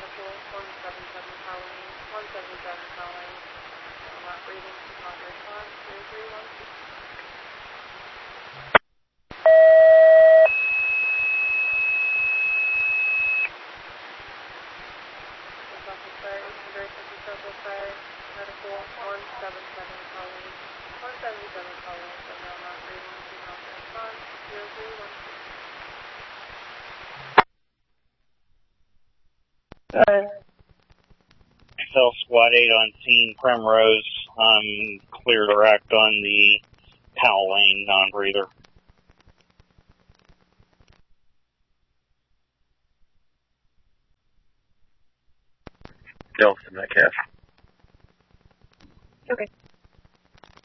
medical, 177 calling, 177 calling. Not reading, not respond, 0312. Medical 177 calling, 177 calling, so now not reading, do not respond, 0312. Health Squad 8 on scene, Primrose. I'm clear to act on the Powell Lane non-breather. Delta Metcalf. Okay.